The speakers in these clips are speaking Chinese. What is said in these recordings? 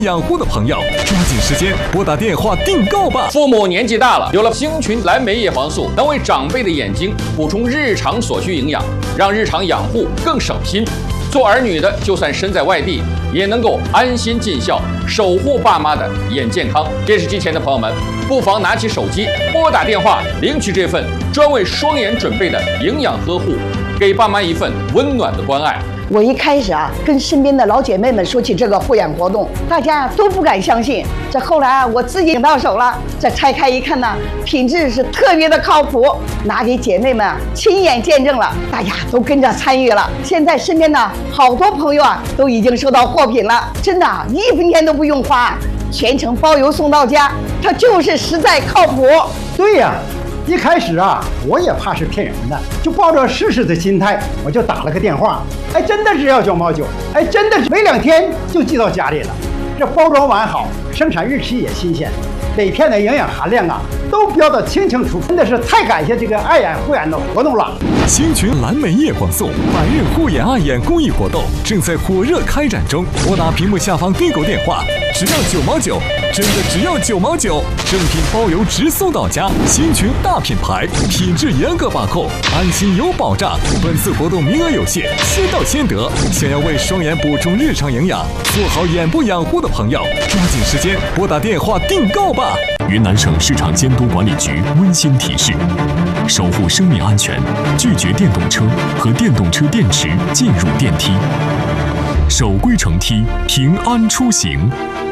养护的朋友，抓紧时间拨打电话订购吧。 父母年纪大了，有了星群蓝莓叶黄素，能为长辈的眼睛补充日常所需营养，让日常养护更省心。做儿女的，就算身在外地，也能够安心尽孝，守护爸妈的眼健康。电视机前的朋友们，不妨拿起手机拨打电话，领取这份专为双眼准备的营养呵护，给爸妈一份温暖的关爱。 我一开始跟身边的老姐妹们说起这个护眼活动，大家都不敢相信。这后来我自己领到手了，这拆开一看呢，品质是特别的靠谱，拿给姐妹们亲眼见证了，大家都跟着参与了。现在身边的好多朋友都已经收到货品了，真的1分钱都不用花，全程包邮送到家，它就是实在靠谱。 对呀。一开始我也怕是骗人的，就抱着试试的心态，我就打了个电话，真的是要9毛9，真的是没2天就寄到家里了。这包装完好，生产日期也新鲜，每片的营养含量都标得清清楚楚，真的是太感谢这个爱眼护眼的活动了。 星群蓝莓叶黄素百日护眼爱眼公益活动正在火热开展中，拨打屏幕下方订购电话，只要9毛9，真的只要9毛9，正品包邮直送到家。星群大品牌，品质严格把控，安心有保障。本次活动名额有限，先到先得。想要为双眼补充日常营养，做好眼部养护的朋友，抓紧时间拨打电话订购吧。 云南省市场监督管理局温馨提示：守护生命安全，拒绝电动车和电动车电池进入电梯，守规乘梯，平安出行。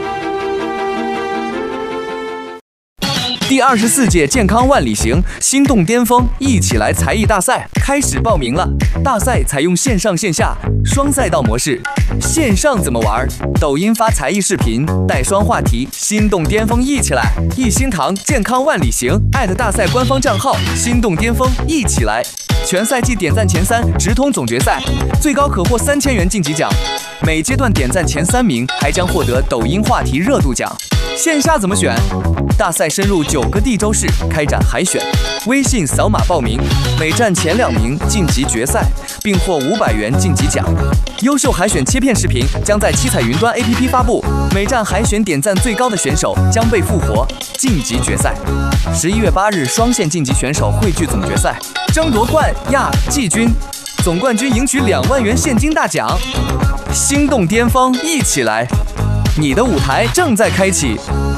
第24届健康万里行心动巅峰一起来才艺大赛开始报名了。大赛采用线上线下双赛道模式。线上怎么玩？抖音发才艺视频，带双话题，心动巅峰一起来。一心堂健康万里行大赛官方账号心动巅峰一起来。全赛季点赞前3直通总决赛，最高可获3000元晋级奖。每阶段点赞前3名还将获得抖音话题热度奖。线下怎么选？大赛深入9个地州市开展海选，微信扫码报名，每站前2名晋级决赛，并获500元晋级奖。优秀海选切片视频将在七彩云端 APP 发布，每站海选点赞最高的选手将被复活晋级决赛。11月8日双线晋级选手汇聚总决赛，争夺冠亚季军，总冠军赢取2万元现金大奖。心动巅峰一起来，你的舞台正在开启。